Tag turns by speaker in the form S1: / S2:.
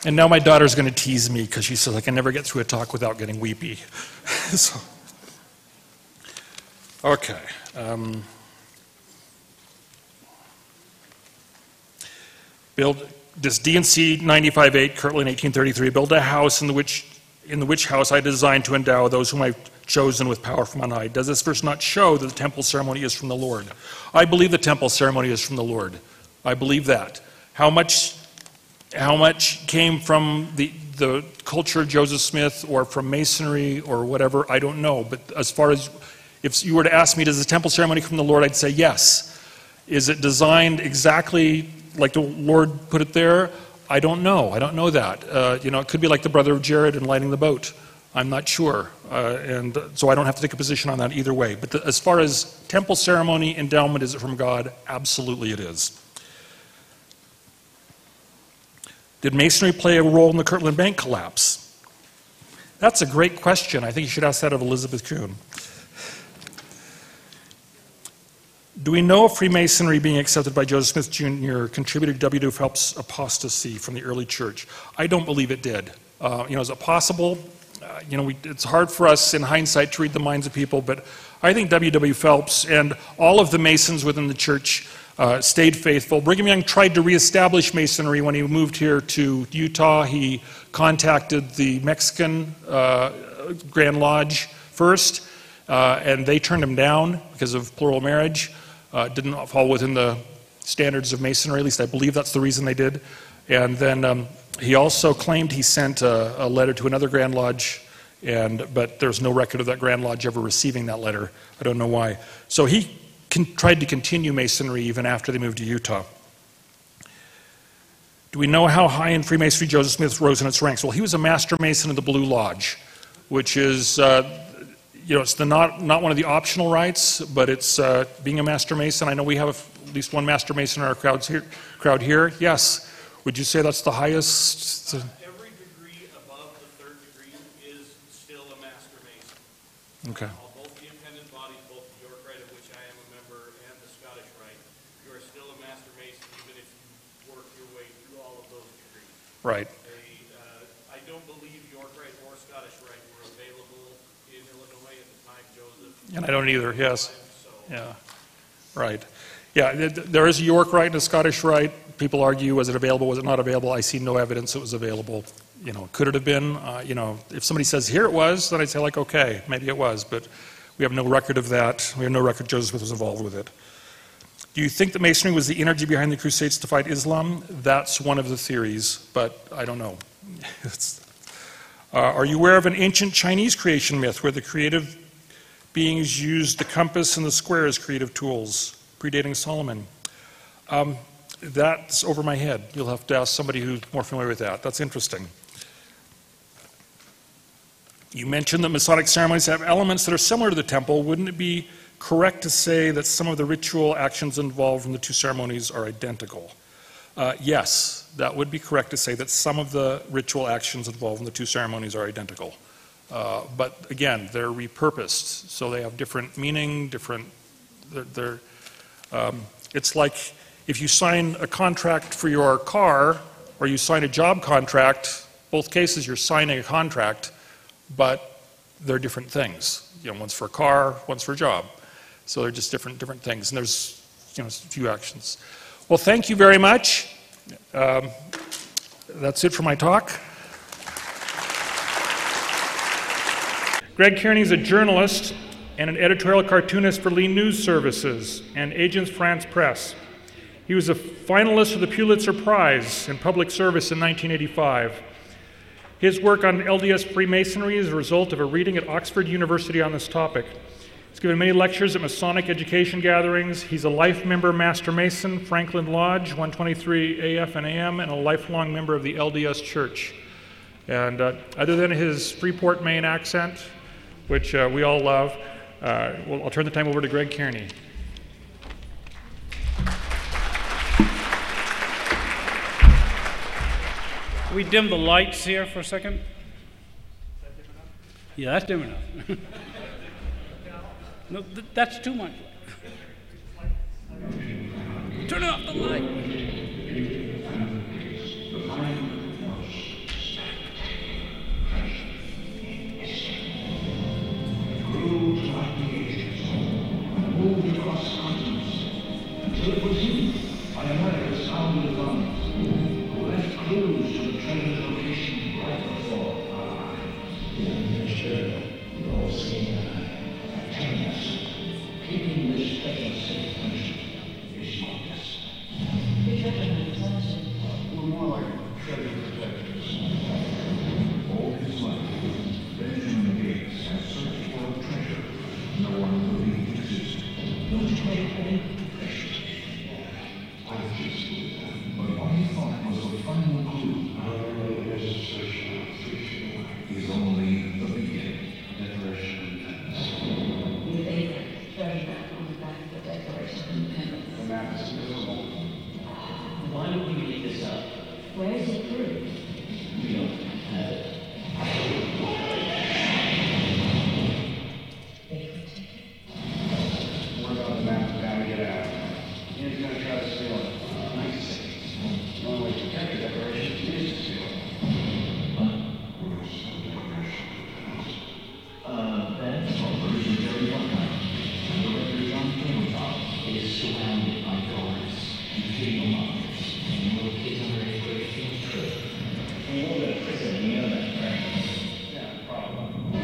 S1: And now my daughter's going to tease me because she says I can never get through a talk without getting weepy. So, okay. Build this D&C 95-8, Kirtland 1833. Build a house in the which house I designed to endow those whom I've chosen with power from on high. Does this verse not show that the temple ceremony is from the Lord? I believe the temple ceremony is from the Lord. I believe that. How much came from the culture of Joseph Smith or from Masonry or whatever, I don't know. But as far as, if you were to ask me, does the temple ceremony come from the Lord, I'd say yes. Is it designed exactly like the Lord put it there? I don't know. I don't know that. It could be like the brother of Jared and lighting the boat. I'm not sure. And so I don't have to take a position on that either way. But as far as temple ceremony, endowment, is it from God? Absolutely it is. Did Masonry play a role in the Kirtland Bank collapse? That's a great question. I think you should ask that of Elizabeth Kuhn. Do we know if Freemasonry being accepted by Joseph Smith Jr. contributed to W.W. Phelps' apostasy from the early church? I don't believe it did. Is it possible? It's hard for us in hindsight to read the minds of people, but I think W.W. Phelps and all of the Masons within the church stayed faithful. Brigham Young tried to reestablish Masonry when he moved here to Utah. He contacted the Mexican Grand Lodge first, and they turned him down because of plural marriage. Didn't fall within the standards of Masonry, at least I believe that's the reason they did. And then he also claimed he sent a letter to another Grand Lodge, but there's no record of that Grand Lodge ever receiving that letter. I don't know why. So he tried to continue Masonry even after they moved to Utah. Do we know how high in Freemasonry Joseph Smith rose in its ranks? Well, he was a Master Mason of the Blue Lodge, which is, it's not one of the optional rites, but it's being a Master Mason. I know we have at least one Master Mason in our crowd here. Yes. Would you say that's the highest?
S2: Every degree above the third degree is still a Master Mason.
S1: Okay.
S2: Both the independent bodies, both the York Rite, of which I am a member, and the Scottish Rite, you are still a Master Mason even if you work your way through all of those degrees.
S1: Right.
S2: I don't believe York Rite or Scottish Rite were available in Illinois at the time Joseph.
S1: And I don't either, yes. Yeah. Right. Yeah, there is a York Rite and a Scottish Rite. People argue, was it available, was it not available? I see no evidence it was available. Could it have been? If somebody says, here it was, then I'd say, okay, maybe it was, but we have no record of that. We have no record Joseph Smith was involved with it. Do you think that Masonry was the energy behind the Crusades to fight Islam? That's one of the theories, but I don't know. Are you aware of an ancient Chinese creation myth where the creative beings used the compass and the square as creative tools, predating Solomon? That's over my head. You'll have to ask somebody who's more familiar with that. That's interesting. You mentioned that Masonic ceremonies have elements that are similar to the temple. Wouldn't it be correct to say that some of the ritual actions involved in the two ceremonies are identical? Yes, that would be correct to say that some of the ritual actions involved in the two ceremonies are identical. But again, they're repurposed, so they have different meaning, it's like if you sign a contract for your car or you sign a job contract, both cases you're signing a contract, but they're different things. One's for a car, one's for a job. So they're just different things, and there's a few actions. Well, thank you very much. That's it for my talk. Greg Kearney is a journalist and an editorial cartoonist for Lean News Services and Agence France Presse. He was a finalist for the Pulitzer Prize in Public Service in 1985. His work on LDS Freemasonry is a result of a reading at Oxford University on this topic. He's given many lectures at Masonic education gatherings. He's a life member Master Mason, Franklin Lodge, 123 AF and AM, and a lifelong member of the LDS Church. And other than his Freeport, Maine accent, which we all love, I'll turn the time over to Greg Kearney.
S3: Can we dim the lights here for a second? Yeah, that's dim enough. No, that's too much. Turn off the light.
S4: surrounded by guards and video monitors, and little kids under 8th grade field trip.
S5: When you go to prison, you know that, right?